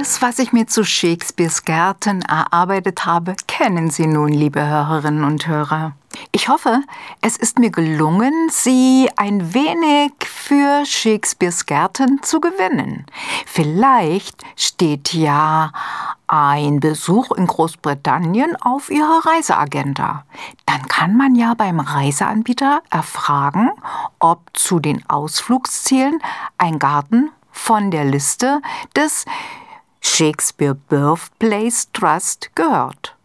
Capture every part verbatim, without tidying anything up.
Alles, was ich mir zu Shakespeares Gärten erarbeitet habe, kennen Sie nun, liebe Hörerinnen und Hörer. Ich hoffe, es ist mir gelungen, Sie ein wenig für Shakespeares Gärten zu gewinnen. Vielleicht steht ja ein Besuch in Großbritannien auf Ihrer Reiseagenda. Dann kann man ja beim Reiseanbieter erfragen, ob zu den Ausflugszielen ein Garten von der Liste des Shakespeare Birthplace Trust gehört.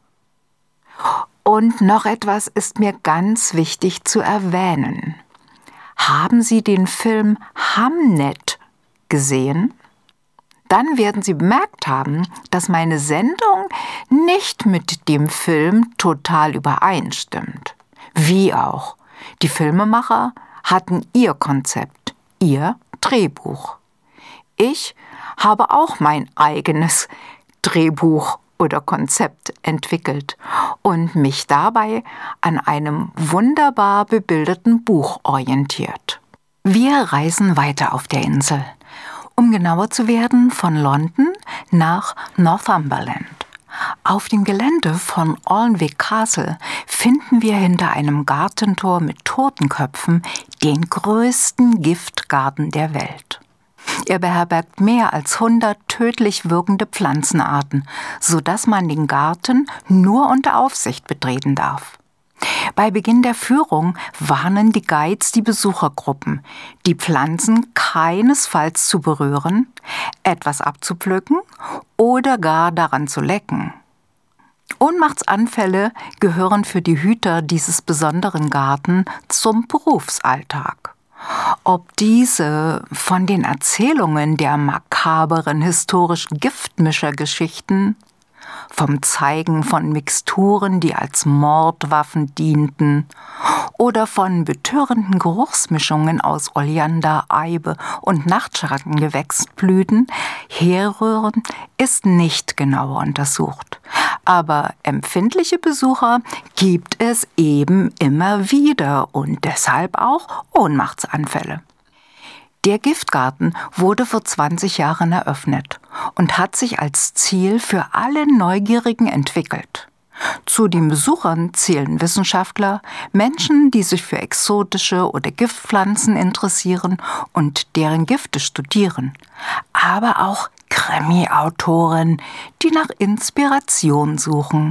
Und noch etwas ist mir ganz wichtig zu erwähnen. Haben Sie den Film Hamnet gesehen? Dann werden Sie bemerkt haben, dass meine Sendung nicht mit dem Film total übereinstimmt. Wie auch. Die Filmemacher hatten ihr Konzept, ihr Drehbuch. Ich habe auch mein eigenes Drehbuch oder Konzept entwickelt und mich dabei an einem wunderbar bebildeten Buch orientiert. Wir reisen weiter auf der Insel, um genauer zu werden, von London nach Northumberland. Auf dem Gelände von Alnwick Castle finden wir hinter einem Gartentor mit Totenköpfen den größten Giftgarten der Welt. Er beherbergt mehr als hundert tödlich wirkende Pflanzenarten, sodass man den Garten nur unter Aufsicht betreten darf. Bei Beginn der Führung warnen die Guides die Besuchergruppen, die Pflanzen keinesfalls zu berühren, etwas abzupflücken oder gar daran zu lecken. Ohnmachtsanfälle gehören für die Hüter dieses besonderen Garten zum Berufsalltag. Ob diese von den Erzählungen der makaberen historischen Giftmischergeschichten, vom Zeigen von Mixturen, die als Mordwaffen dienten, oder von betörenden Geruchsmischungen aus Oleander, Eibe und Nachtschattengewächsblüten herrühren, ist nicht genauer untersucht. Aber empfindliche Besucher gibt es eben immer wieder und deshalb auch Ohnmachtsanfälle. Der Giftgarten wurde vor zwanzig Jahren eröffnet und hat sich als Ziel für alle Neugierigen entwickelt. Zu den Besuchern zählen Wissenschaftler, Menschen, die sich für exotische oder Giftpflanzen interessieren und deren Gifte studieren, aber auch Krimi-Autoren, die nach Inspiration suchen.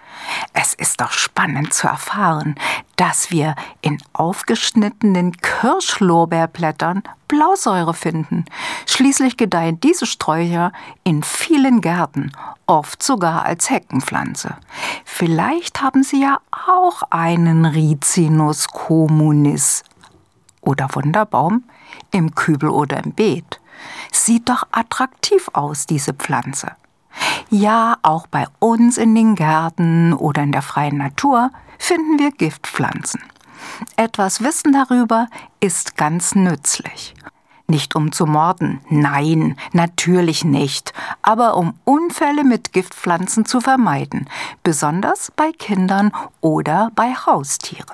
Es ist doch spannend zu erfahren, dass wir in aufgeschnittenen Kirschlorbeerblättern Blausäure finden. Schließlich gedeihen diese Sträucher in vielen Gärten, oft sogar als Heckenpflanze. Vielleicht haben Sie ja auch einen Ricinus communis oder Wunderbaum im Kübel oder im Beet. Sieht doch attraktiv aus, diese Pflanze. Ja, auch bei uns in den Gärten oder in der freien Natur finden wir Giftpflanzen. Etwas Wissen darüber ist ganz nützlich. Nicht um zu morden, nein, natürlich nicht, aber um Unfälle mit Giftpflanzen zu vermeiden, besonders bei Kindern oder bei Haustieren.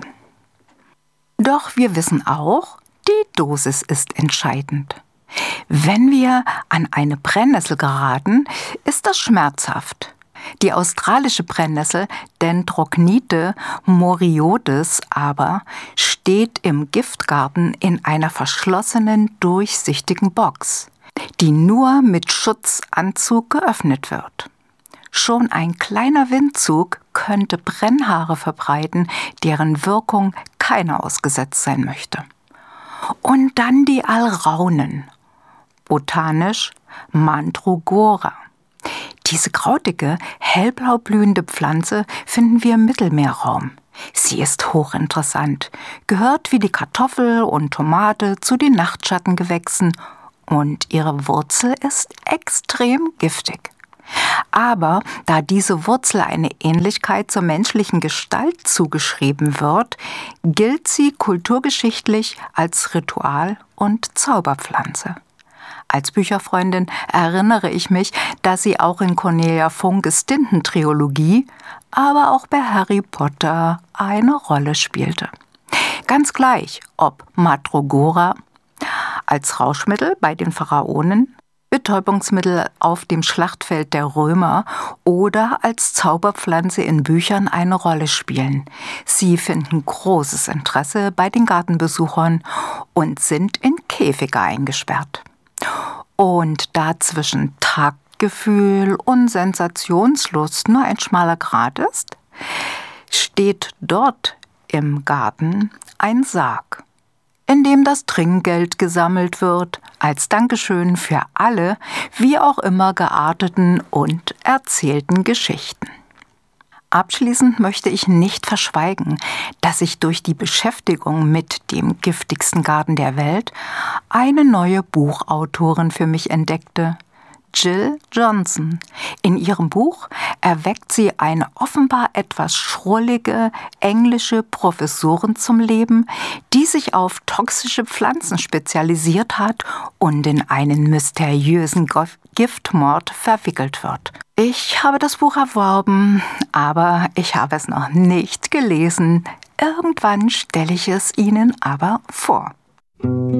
Doch wir wissen auch, die Dosis ist entscheidend. Wenn wir an eine Brennnessel geraten, ist das schmerzhaft. Die australische Brennnessel Dendrocnide moriodes aber steht im Giftgarten in einer verschlossenen, durchsichtigen Box, die nur mit Schutzanzug geöffnet wird. Schon ein kleiner Windzug könnte Brennhaare verbreiten, deren Wirkung keiner ausgesetzt sein möchte. Und dann die Alraunen, botanisch Mandragora. Diese krautige, hellblau blühende Pflanze finden wir im Mittelmeerraum. Sie ist hochinteressant, gehört wie die Kartoffel und Tomate zu den Nachtschattengewächsen und ihre Wurzel ist extrem giftig. Aber da diese Wurzel eine Ähnlichkeit zur menschlichen Gestalt zugeschrieben wird, gilt sie kulturgeschichtlich als Ritual- und Zauberpflanze. Als Bücherfreundin erinnere ich mich, dass sie auch in Cornelia Funkes Tintentrilogie, aber auch bei Harry Potter eine Rolle spielte. Ganz gleich, ob Mandragora als Rauschmittel bei den Pharaonen, Betäubungsmittel auf dem Schlachtfeld der Römer oder als Zauberpflanze in Büchern eine Rolle spielen. Sie finden großes Interesse bei den Gartenbesuchern und sind in Käfige eingesperrt. Und da zwischen Taktgefühl und Sensationslust nur ein schmaler Grat ist, steht dort im Garten ein Sarg, in dem das Trinkgeld gesammelt wird, als Dankeschön für alle, wie auch immer gearteten und erzählten Geschichten. Abschließend möchte ich nicht verschweigen, dass ich durch die Beschäftigung mit dem giftigsten Garten der Welt eine neue Buchautorin für mich entdeckte, Jill Johnson. In ihrem Buch erweckt sie eine offenbar etwas schrullige englische Professorin zum Leben, die sich auf toxische Pflanzen spezialisiert hat und in einen mysteriösen Giftmord verwickelt wird. Ich habe das Buch erworben, aber ich habe es noch nicht gelesen. Irgendwann stelle ich es Ihnen aber vor.